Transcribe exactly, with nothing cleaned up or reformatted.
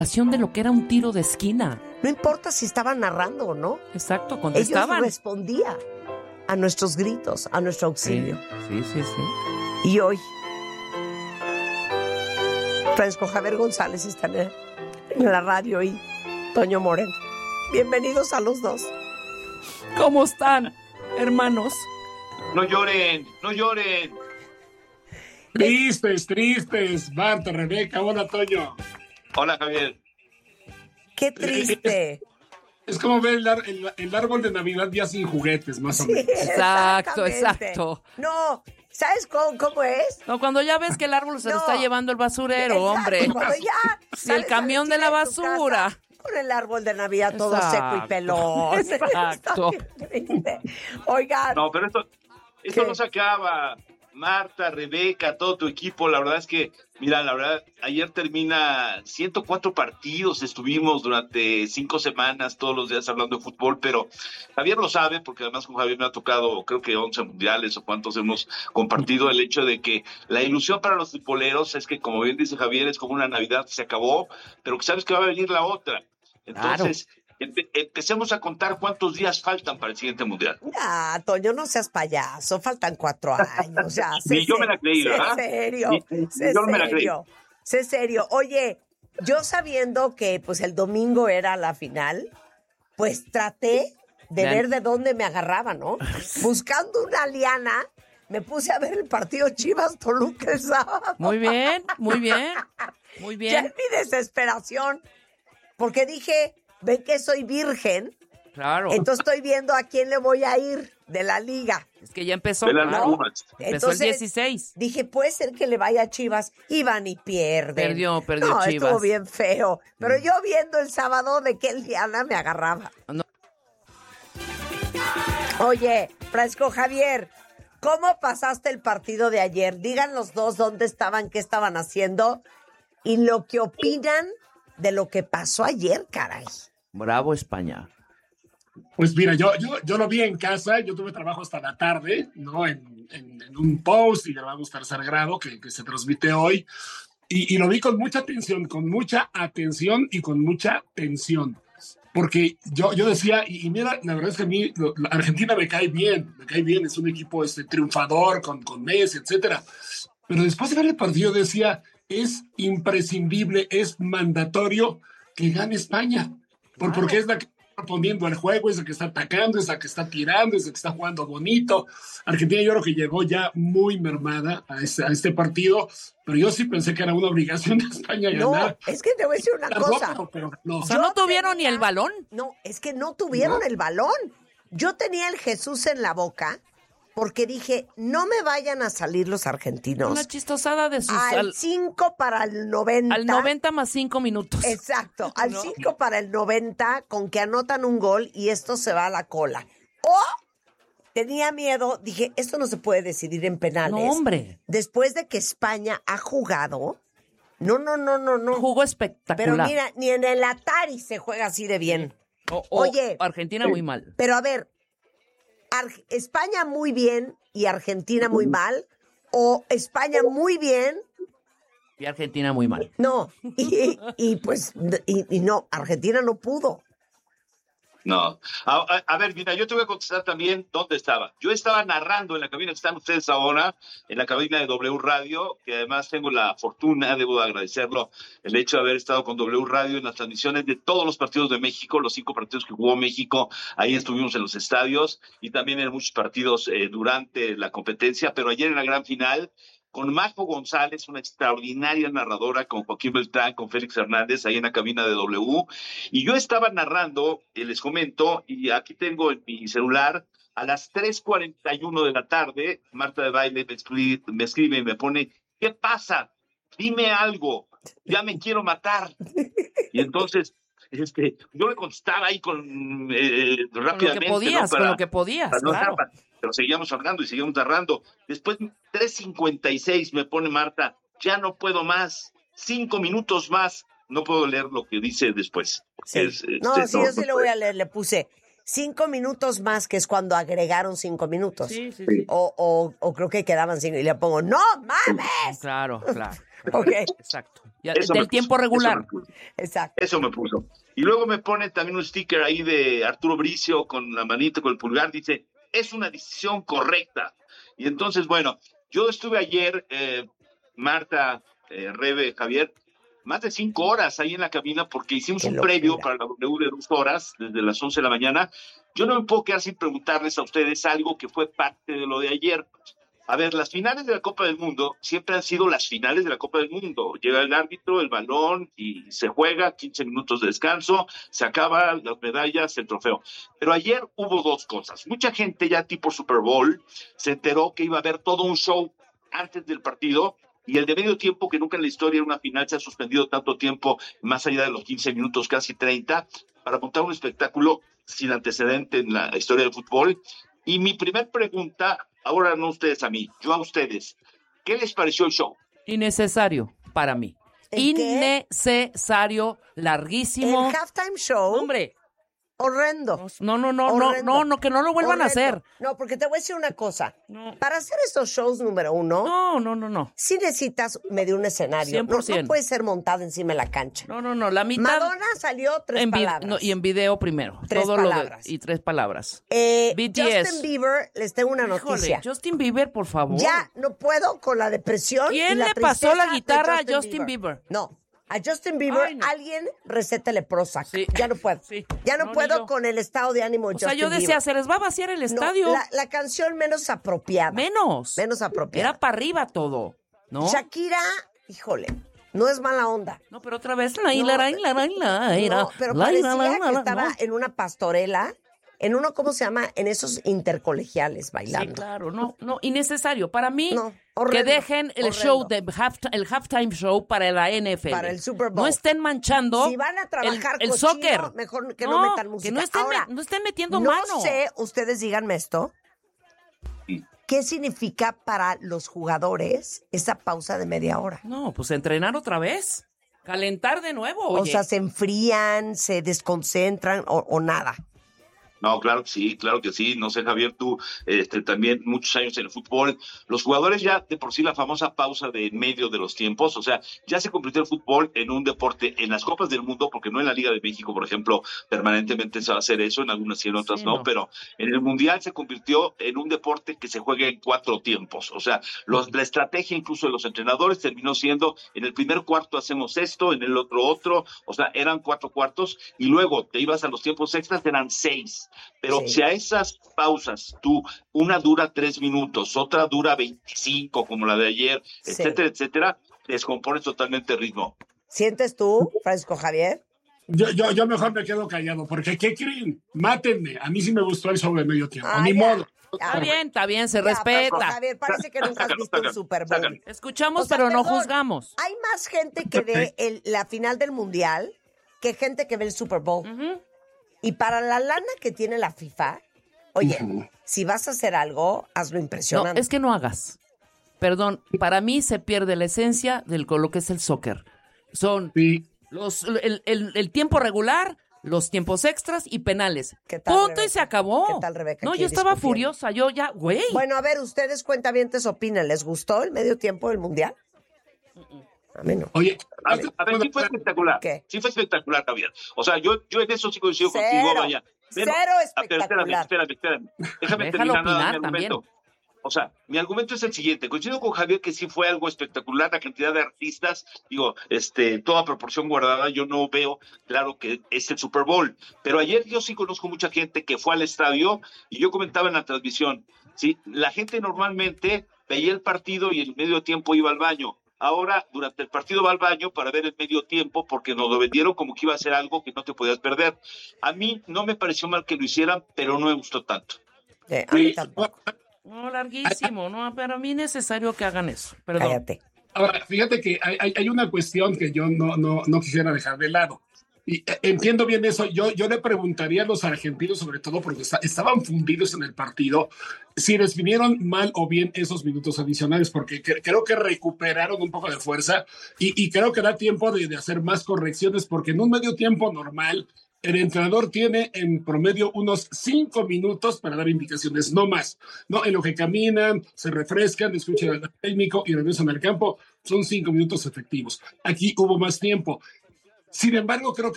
de lo que era un tiro de esquina. No importa si estaban narrando o no. Exacto, contestaban. Ellos respondían a nuestros gritos, a nuestro auxilio. Sí, sí, sí, sí. Y hoy, Francisco Javier González está en, el, en la radio y Toño Moreno. Bienvenidos a los dos. ¿Cómo están, hermanos? No lloren, no lloren. Tristes, tristes. Marta, Rebeca, hola, Toño. Hola, Javier. Qué triste. Es, es como ver el, el, el árbol de Navidad ya sin juguetes, más Sí, o menos. Exacto, exacto. No, ¿sabes cómo, cómo es? No, cuando ya ves que el árbol se No. lo está llevando el basurero, Exacto, hombre. cuando ya Y sales el camión a de la tu basura. casa Con el árbol de Navidad todo Exacto. seco y pelón. Exacto. Está bien triste. Oigan. No, pero esto, esto ¿Qué? no se acaba. Marta, Rebeca, todo tu equipo, la verdad es que, mira, la verdad, ayer termina ciento cuatro partidos, estuvimos durante cinco semanas, todos los días hablando de fútbol, pero Javier lo sabe, porque además con Javier me ha tocado, creo que once mundiales o cuántos hemos compartido, el hecho de que la ilusión para los futboleros es que, como bien dice Javier, es como una Navidad, se acabó, pero que sabes que va a venir la otra. Entonces, empe- empecemos a contar cuántos días faltan para el siguiente mundial. Ya, Toño, no seas payaso, faltan cuatro años, ya. sé Ni yo me la creí, sé ¿verdad? serio, Ni- ni sé yo me la creí. serio, sé serio. Oye, yo sabiendo que pues el domingo era la final, pues traté de Vean. ver de dónde me agarraba, ¿no? Buscando una liana, me puse a ver el partido Chivas-Toluca el sábado. Muy bien, muy bien, muy Ya en bien. mi desesperación, porque dije, ven que soy virgen, Claro. entonces estoy viendo a quién le voy a ir de la liga. Es que ya empezó. De las claro. Pumas. Empezó Entonces, el dieciséis. Dije, puede ser que le vaya a Chivas y van y pierden. Perdió, perdió no, Chivas. estuvo bien feo. Pero yo viendo el sábado de que Liana me agarraba. No. Oye, Francisco Javier, ¿cómo pasaste el partido de ayer? Digan los dos dónde estaban, qué estaban haciendo y lo que opinan de lo que pasó ayer, caray. Bravo, España. Pues mira, yo, yo, yo lo vi en casa, yo tuve trabajo hasta la tarde, ¿no? En, en, en un post y grabamos tercer grado que, que se transmite hoy. Y, y lo vi con mucha atención, con mucha atención y con mucha tensión. Porque yo, yo decía, y, y mira, la verdad es que a mí lo, la Argentina me cae bien, me cae bien, es un equipo este, triunfador con, con Messi, etcétera. Pero después de ver el partido decía, es imprescindible, es mandatorio que gane España. Por, porque es la que está poniendo al juego, es la que está atacando, es la que está tirando, es la que está jugando bonito. Argentina yo creo que llegó ya muy mermada a este, a este partido, pero yo sí pensé que era una obligación de España No, ganar. es que te voy a decir una Tardó, cosa. pero- pero no. O sea, Yo no tuvieron tenía- ni el balón. No, es que no tuvieron No. el balón. Yo tenía el Jesús en la boca porque dije, no me vayan a salir los argentinos. Una chistosada de sus... Al Al, cinco para el noventa. al noventa más cinco minutos. Exacto, al No. cinco para el noventa con que anotan un gol y esto se va a la cola. O tenía miedo, dije, esto no se puede decidir en penales. No, hombre. Después de que España ha jugado, no, no, no, no, no. Jugó espectacular. Pero mira, ni en el Atari se juega así de bien. O- o Oye. Argentina muy mal. Pero a ver, Ar- España muy bien y Argentina muy mal, o España muy bien, Y Argentina muy mal. no, y, y pues, y, y no, Argentina no pudo. No. A, a- a ver, mira, yo te voy a contestar también dónde estaba. Yo estaba narrando en la cabina que están ustedes ahora, en la cabina de W Radio, que además tengo la fortuna, debo de agradecerlo, el hecho de haber estado con W Radio en las transmisiones de todos los partidos de México, los cinco partidos que jugó México, ahí estuvimos en los estadios y también en muchos partidos eh, durante la competencia, pero ayer en la gran final, con Majo González, una extraordinaria narradora, con Joaquín Beltrán, con Félix Hernández, ahí en la cabina de W. Y yo estaba narrando, eh, les comento, y aquí tengo en mi celular, a las tres cuarenta y uno de la tarde, Marta de Baile me escribe, me escribe y me pone, ¿qué pasa? Dime algo, ya me quiero matar. Y entonces, este, yo le contestaba ahí con eh, Con lo rápidamente. que podías, ¿no? Para- con lo que podías, para no claro. estar- pero seguíamos hablando y seguíamos narrando. Después, tres cincuenta y seis me pone Marta, ya no puedo más, cinco minutos más, no puedo leer lo que dice después. Sí. Es, este, no, sí, yo sí no lo voy a leer, le puse, cinco minutos más, que es cuando agregaron cinco minutos. Sí, sí, sí. O, o, o creo que quedaban cinco y le pongo, ¡no mames! Claro, claro. Ok. Exacto. Ya, Eso del me tiempo puso, regular. Eso me puso. Exacto. Eso me puso. Y luego me pone también un sticker ahí de Arturo Bricio con la manita, con el pulgar, dice, es una decisión correcta. Y entonces, bueno, yo estuve ayer, eh, Marta, eh, Rebe, Javier, más de cinco horas ahí en la cabina porque hicimos Qué un locura. previo para la W de dos horas, desde las once de la mañana. Yo no me puedo quedar sin preguntarles a ustedes algo que fue parte de lo de ayer. A ver, las finales de la Copa del Mundo siempre han sido las finales de la Copa del Mundo. Llega el árbitro, el balón y se juega, quince minutos de descanso, se acaban las medallas, el trofeo. Pero ayer hubo dos cosas. Mucha gente ya tipo Super Bowl se enteró que iba a haber todo un show antes del partido y el de medio tiempo, que nunca en la historia de una final se ha suspendido tanto tiempo, más allá de los quince minutos, casi treinta, para montar un espectáculo sin antecedente en la historia del fútbol. Y mi primer pregunta, ahora no ustedes a mí, yo a ustedes, ¿qué les pareció el show? Innecesario para mí. ¿El qué? Innecesario, larguísimo. El halftime show, Hombre, horrendo. no, no, no, no, Horrendo. no, no, que no lo vuelvan a Horrendo. hacer. No, porque te voy a decir una cosa. No. Para hacer estos shows número uno, No, no, no, no. sí necesitas medio un escenario. cien por No, ciento. no puede ser montado encima de la cancha. No, no, no, la mitad. Madonna salió tres en vi- palabras. no, y en video primero. Tres Todo palabras. Lo de, y tres palabras. Eh, B T S. Justin Bieber, les tengo una Híjole, noticia. Justin Bieber, por favor. Ya no puedo con la depresión. y ¿Quién la le pasó tristeza la de guitarra a Justin Bieber? No. A Justin Bieber, Ay, no. alguien recétele Prozac. Sí. Ya no puedo. Sí. Ya no, No, ni puedo yo. con el estado de ánimo de O sea, Justin yo decía, Bieber. se les va a vaciar el No, estadio. la, la canción menos apropiada. Menos. Menos apropiada. Era para arriba todo, ¿no? Shakira, híjole, no es mala onda. No, pero otra vez, la, No, la, la, la, la, la, era, No, pero la, parecía la, la, la, que la, estaba ¿no? en una pastorela, en uno, ¿cómo se llama? En esos intercolegiales Sí, bailando. claro, no, no, innecesario. Para mí, No, que horrendo, dejen el horrendo. show, de half, el halftime show para la N F L. Para el Super Bowl. No estén manchando Si van a trabajar el, el cochino, soccer. mejor que no, metan música. Que no estén, Ahora, me- no estén metiendo no mano. sé, ustedes díganme esto. ¿Qué significa para los jugadores esa pausa de media hora? No, pues entrenar otra vez. Calentar de nuevo, O oye. sea, se enfrían, se desconcentran o, o nada. No, claro que sí, claro que sí. No sé, Javier, tú este, también muchos años en el fútbol. Los jugadores ya de por sí la famosa pausa de en medio de los tiempos, o sea, ya se convirtió el fútbol en un deporte en las Copas del Mundo, porque no en la Liga de México, por ejemplo, permanentemente se va a hacer eso, en algunas y en otras Sí, no, no. pero en el Mundial se convirtió en un deporte que se juega en cuatro tiempos. O sea, los, la estrategia incluso de los entrenadores terminó siendo, en el primer cuarto hacemos esto, en el otro otro, o sea, eran cuatro cuartos, y luego te ibas a los tiempos extras, eran seis. Pero Sí. si a esas pausas tú, una dura tres minutos, otra dura veinticinco, como la de ayer, Sí. etcétera, etcétera, descompones totalmente el ritmo. ¿Sientes tú, Francisco Javier? Yo, yo, yo mejor me quedo callado, porque ¿qué creen? Mátenme. A mí sí me gustó el show de medio tiempo. Ah, Ni ya. modo. Ya, Está bien, está bien, se ya, Francisco respeta. Javier, parece que nunca has Sácalo, visto un sácalo, Super Bowl. sácalo. Escuchamos, O sea, pero no perdón, juzgamos. Hay más gente que ve el- la final del Mundial que gente que ve el Super Bowl. Ujú. Y para la lana que tiene la FIFA, oye, Ujú. si vas a hacer algo, hazlo No, impresionante. es que no hagas. Perdón, para mí se pierde la esencia de lo que es el soccer. Son Sí. los el, el- el tiempo regular, los tiempos extras y penales. ¿Qué tal, Punto Rebeca? y se acabó. ¿Qué tal, Rebeca? No, Aquí yo estaba discutiendo. furiosa, yo ya, güey. Bueno, a ver, ustedes cuentavientes opinan, ¿les gustó el medio tiempo del Mundial? A mí no. Oye, A ver, a ver, sí fue espectacular. ¿Qué? Sí fue espectacular, Javier. O sea, yo, yo en eso sí coincido Cero, contigo, vaya. cero a ver, espérame, espectacular. espérame, espérame. Déjame Déjalo terminar nada opinar mi argumento. O sea, mi argumento es el siguiente. Coincido con Javier que sí fue algo espectacular, la cantidad de artistas, digo, este, toda proporción guardada, yo no veo, claro que es el Super Bowl. Pero ayer yo sí conozco mucha gente que fue al estadio y yo comentaba en la transmisión, ¿sí? La gente normalmente veía el partido y en medio tiempo iba al baño. Ahora, durante el partido va al baño para ver el medio tiempo porque nos lo vendieron como que iba a ser algo que no te podías perder. A mí no me pareció mal que lo hicieran, pero no me gustó tanto. Eh, a mí sí. tampoco. No, larguísimo, no, pero a mí es necesario que hagan eso. Perdón. Cállate. Ahora, fíjate que hay, hay- hay una cuestión que yo no, no, no quisiera dejar de lado. Y eh, entiendo bien eso. Yo, yo le preguntaría a los argentinos, sobre todo porque está- estaban fundidos en el partido, si les vinieron mal o bien esos minutos adicionales, porque cre- creo que recuperaron un poco de fuerza y, y creo que da tiempo de, de hacer más correcciones, porque en un medio tiempo normal, el entrenador tiene en promedio unos cinco minutos para dar indicaciones, no más. ¿No? En lo que caminan, se refrescan, escuchan al técnico y regresan al campo, son cinco minutos efectivos. Aquí hubo más tiempo. Sin embargo, creo que